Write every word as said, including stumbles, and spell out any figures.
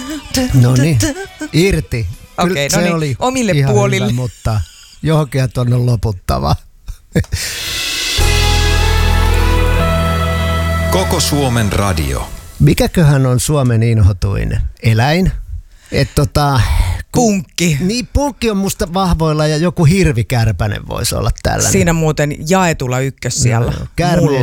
No niin, irti. Okei, Kyllä no se niin, oli omille ihan puolille. hyvä, mutta johonkin tuonne on loputtava. Koko Suomen radio. Mikäköhän on Suomen inhotuin eläin? Et tota, Punkki. Niin, punkki on musta vahvoilla ja joku hirvikärpänen voisi olla tällainen. Siinä muuten jaetulla ykkös siellä. No, käärme- mulla.